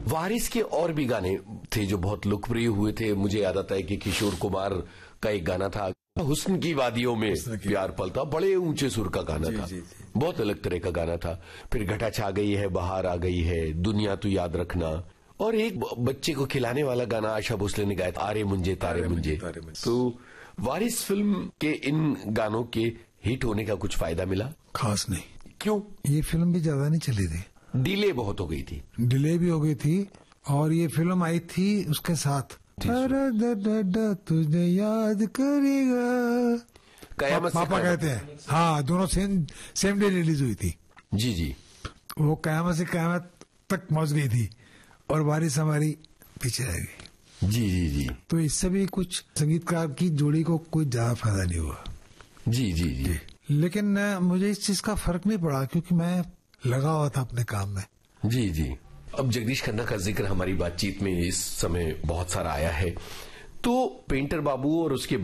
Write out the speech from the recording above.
वारिस के और भी गाने थे जो बहुत लोकप्रिय हुए थे। मुझे याद आता है कि किशोर कुमार का एक गाना था, हुस्न की वादियों में प्यार पलता, बड़े ऊंचे सुर का गाना था। बहुत अलग तरह का गाना था। फिर घटा छा गई है, बहार आ गई है, दुनिया तू याद रखना, और एक बच्चे को खिलाने वाला गाना आशा भोसले ने गाया था, आरे मुंजे तारे मुंजे। तो वारिस फिल्म के इन गानों के हिट होने का कुछ फायदा मिला? खास नहीं। क्यों? ये फिल्म भी ज्यादा नहीं चली थी, डिले बहुत हो गई थी। डिले भी हो गई थी, और ये फिल्म आई थी उसके साथ तुझे याद करेगा, पापा कहते हैं। हाँ, दोनों सेम डे रिलीज हुई थी। जी जी। वो कयामत से कयामत तक पहुंच गई थी, और वारिस हमारी पीछे रह गई। जी जी जी। तो इससे भी कुछ संगीतकार की जोड़ी को कोई ज्यादा फायदा नहीं हुआ। जी जी जी। लेकिन मुझे इस चीज का फर्क नहीं पड़ा, क्योंकि मैं लगा हुआ था अपने काम में। जी जी। अब जगदीश खन्ना का जिक्र हमारी बातचीत में इस समय बहुत सारा आया है, तो पेंटर बाबू और उसके